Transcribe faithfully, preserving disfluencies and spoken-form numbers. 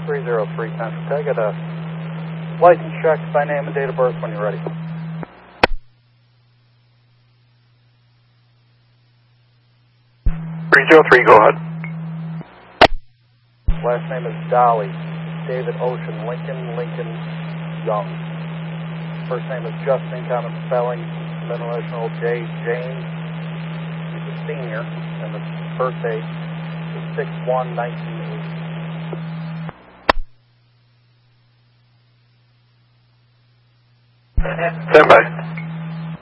three zero three Central. Can I get a license check by name and date of birth when you're ready? three zero three, go ahead. Last name is Dolly. David Ocean Lincoln, Lincoln Young. First name is Justin, common spelling. Middle initial J. James. He's a senior, and the birthday is six one nineteen eighty. Stand by.